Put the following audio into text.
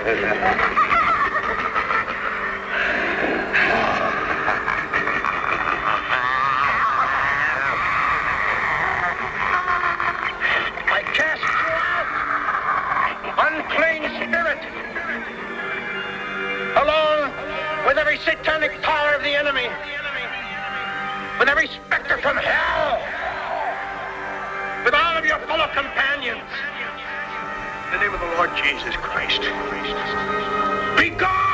I cast you out, unclean spirit, along with every satanic power of the enemy, with every specter from hell, with all of your fellow companions. In the name of the Lord Jesus Christ, be gone!